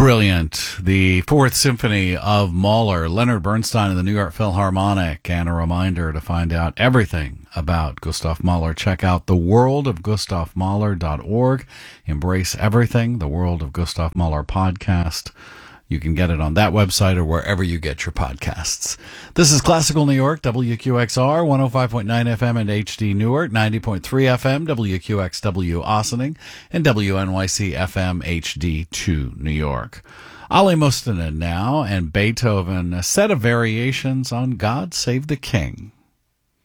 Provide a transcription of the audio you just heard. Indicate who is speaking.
Speaker 1: Brilliant. The Fourth Symphony of Mahler, Leonard Bernstein and the New York Philharmonic. And a reminder to find out everything about Gustav Mahler. Check out theworldofgustavmahler.org. Embrace everything, the World of Gustav Mahler podcast. You can get it on that website or wherever you get your podcasts. This is Classical New York, WQXR, 105.9 FM and HD Newark, 90.3 FM, WQXW Ossining, and WNYC FM HD2 New York. Ali Mustonen now, and Beethoven, a set of variations on God Save the King.